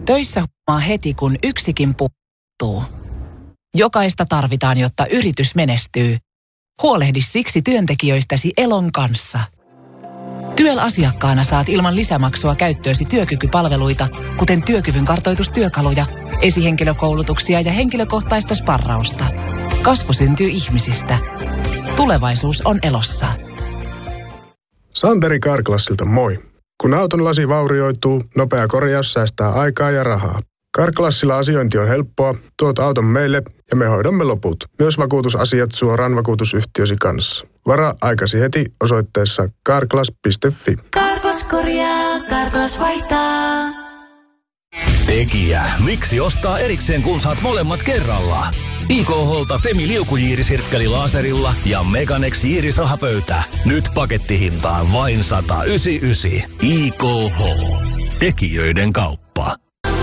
Töissä huomaa heti, kun yksikin puuttuu. Jokaista tarvitaan, jotta yritys menestyy. Huolehdi siksi työntekijöistäsi Elon kanssa. Tyel-asiakkaana saat ilman lisämaksua käyttöösi työkykypalveluita, kuten työkyvyn kartoitustyökaluja, esihenkilökoulutuksia ja henkilökohtaista sparrausta. Kasvu syntyy ihmisistä. Tulevaisuus on Elossa. Santeri Carglassilta moi. Kun auton lasi vaurioituu, nopea korjaus säästää aikaa ja rahaa. Carglassilla asiointi on helppoa, tuot auton meille ja me hoidamme loput. Myös vakuutusasiat suoraan vakuutusyhtiösi kanssa. Varaa aikasi heti osoitteessa carglass.fi. Carglass korjaa, Carglass vaihtaa. Tekijä, miksi ostaa erikseen kun saat molemmat kerralla? IKH:lta Femi liukujiirisirkkeli laserilla ja Meganex jiirisahapöytä. Nyt pakettihintaan vain 199. IKH. Tekijöiden kauppa.